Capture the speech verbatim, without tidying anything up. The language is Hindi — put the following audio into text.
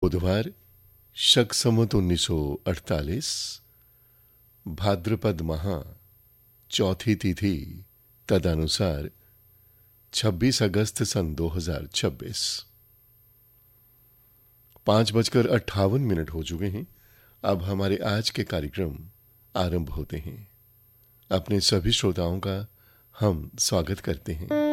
बुधवार शक संवत उन्नीस सौ अड़तालीस भाद्रपद माह चौथी तिथि तदनुसार छब्बीस अगस्त सन दो हजार छब्बीस। पांच बजकर अट्ठावन मिनट हो चुके हैं। अब हमारे आज के कार्यक्रम आरंभ होते हैं। अपने सभी श्रोताओं का हम स्वागत करते हैं।